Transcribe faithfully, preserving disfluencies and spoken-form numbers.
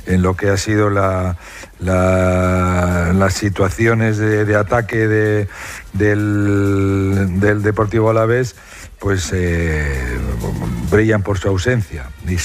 en lo que ha sido la, la, las situaciones de, de ataque de, del, del Deportivo Alavés, pues eh, brillan por su ausencia. Y